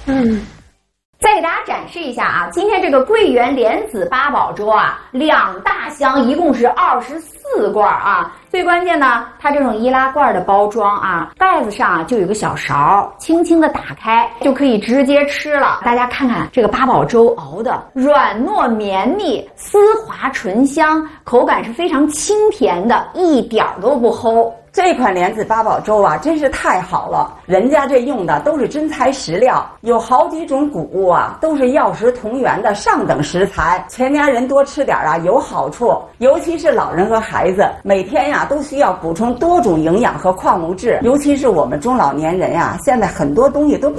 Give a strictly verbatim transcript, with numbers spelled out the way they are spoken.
嗯。再给大家展示一下啊，今天这个桂圆莲子八宝粥啊，两大箱，一共是二十四罐啊。最关键呢，它这种易拉罐的包装啊，盖子上啊就有个小勺，轻轻的打开就可以直接吃了。大家看看这个八宝粥熬的软糯绵密、丝滑醇香，口感是非常清甜的，一点都不齁。 这款莲子八宝粥啊，真是太好了！人家这用的都是真材实料，有好几种谷物啊，都是药食同源的上等食材。全家人多吃点啊，有好处。尤其是老人和孩子，每天呀都需要补充多种营养和矿物质。尤其是我们中老年人呀，现在很多东西都